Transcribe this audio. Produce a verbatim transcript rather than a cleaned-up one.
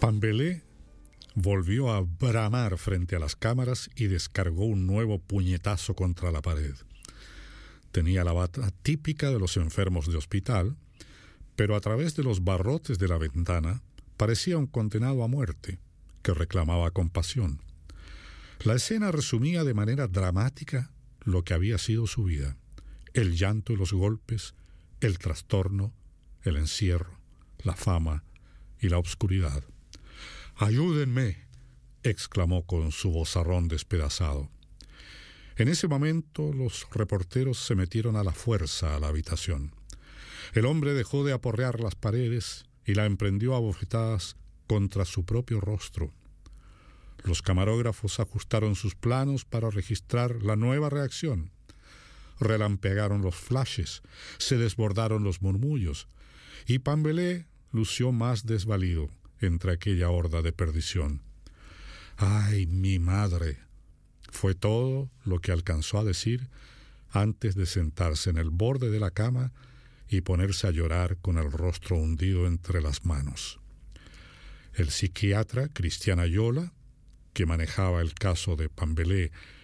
Pambelé volvió a bramar frente a las cámaras y descargó un nuevo puñetazo contra la pared. Tenía la bata típica de los enfermos de hospital, pero a través de los barrotes de la ventana parecía un condenado a muerte que reclamaba compasión. La escena resumía de manera dramática lo que había sido su vida: el llanto y los golpes, el trastorno, el encierro, la fama y la obscuridad. «¡Ayúdenme!», exclamó con su vozarrón despedazado. En ese momento los reporteros se metieron a la fuerza a la habitación. El hombre dejó de aporrear las paredes y la emprendió a bofetadas contra su propio rostro. Los camarógrafos ajustaron sus planos para registrar la nueva reacción. Relampearon los flashes, se desbordaron los murmullos, y Pambelé lució más desvalido entre aquella horda de perdición. «¡Ay, mi madre!», fue todo lo que alcanzó a decir antes de sentarse en el borde de la cama y ponerse a llorar con el rostro hundido entre las manos. El psiquiatra Cristian Ayola, que manejaba el caso de Pambelé